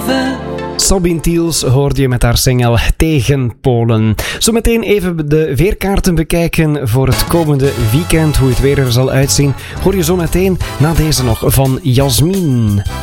Sabine Tiels hoorde je met haar single Tegen Polen. Zometeen even de weerkaarten bekijken voor het komende weekend. Hoe het weer er zal uitzien, hoor je zo meteen na deze nog van Jasmin.